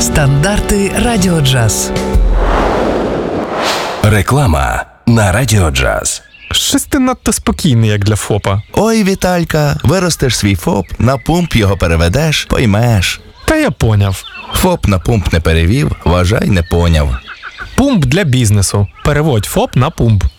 Стандарти Радіо Джаз. Реклама на Радіо Джаз. Щось ти надто спокійний, як для ФОПа. Ой, Віталька, виростеш свій ФОП, на пумп його переведеш, поймеш. Та я поняв. ФОП на пумп не перевів, вважай, не поняв. Пумп для бізнесу. Переводь ФОП на пумп.